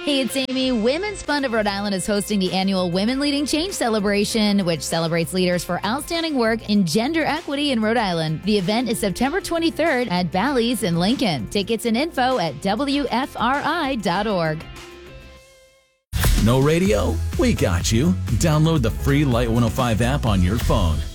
Hey, it's Amy. Women's Fund of Rhode Island is hosting the annual Women Leading Change celebration, which celebrates leaders for outstanding work in gender equity in Rhode Island. The event is September 23rd at Bally's in Lincoln. Tickets and info at WFRI.org. No radio? We got you. Download the free Light 105 app on your phone.